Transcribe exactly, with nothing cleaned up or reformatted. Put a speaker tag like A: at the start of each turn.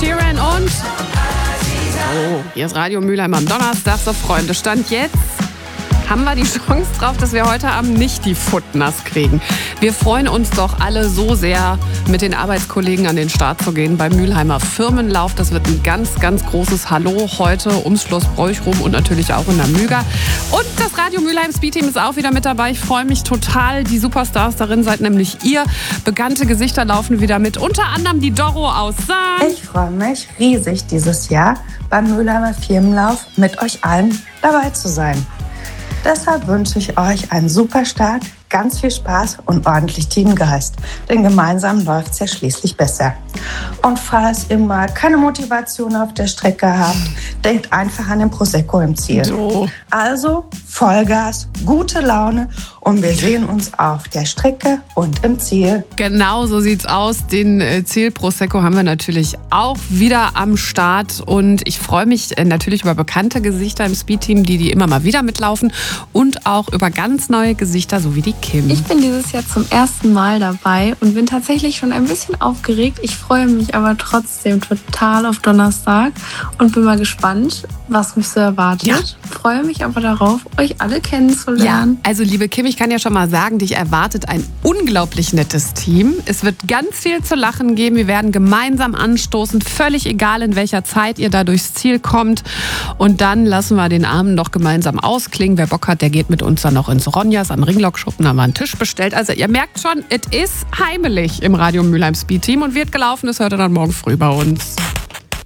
A: Sheeran und... Oh, hier ist Radio Mülheim am Donnerstag. So, Freunde, Stand jetzt haben wir die Chance drauf, dass wir heute Abend nicht die Foot nass kriegen. Wir freuen uns doch alle so sehr, mit den Arbeitskollegen an den Start zu gehen beim Mülheimer Firmenlauf. Das wird ein ganz, ganz großes Hallo heute ums Schloss Bräuch rum und natürlich auch in der Müga. Und das Radio Mülheim Speedteam ist auch wieder mit dabei. Ich freue mich total. Die Superstars darin seid nämlich ihr. Bekannte Gesichter laufen wieder mit. Unter anderem die Doro aus Sahn.
B: Ich freue mich riesig dieses Jahr beim Mülheimer Firmenlauf mit euch allen dabei zu sein. Deshalb wünsche ich euch einen super Start, ganz viel Spaß und ordentlich Teamgeist. Denn gemeinsam läuft es ja schließlich besser. Und falls ihr mal keine Motivation auf der Strecke habt, denkt einfach an den Prosecco im Ziel.
A: So.
B: Also Vollgas, gute Laune und wir sehen uns auf der Strecke und im Ziel.
A: Genau so sieht's aus. Den äh, Ziel Prosecco haben wir natürlich auch wieder am Start. Und ich freue mich äh, natürlich über bekannte Gesichter im Speedteam, die, die immer mal wieder mitlaufen. Und auch über ganz neue Gesichter, so wie die Kim.
C: Ich bin dieses Jahr zum ersten Mal dabei und bin tatsächlich schon ein bisschen aufgeregt. Ich freue mich aber trotzdem total auf Donnerstag und bin mal gespannt, was mich so erwartet.
A: Ja.
C: Freue mich aber darauf, euch alle kennenzulernen.
A: Ja, also liebe Kim, ich kann ja schon mal sagen, dich erwartet ein unglaublich nettes Team. Es wird ganz viel zu lachen geben. Wir werden gemeinsam anstoßen, völlig egal in welcher Zeit ihr da durchs Ziel kommt. Und dann lassen wir den Abend noch gemeinsam ausklingen. Wer Bock hat, der geht mit uns dann noch ins Ronjas am Ringlockschuppen, haben wir einen Tisch bestellt. Also ihr merkt schon, es ist heimelig im Radio Mülheim Speedteam und wird gelaufen, das hört ihr dann morgen früh bei uns.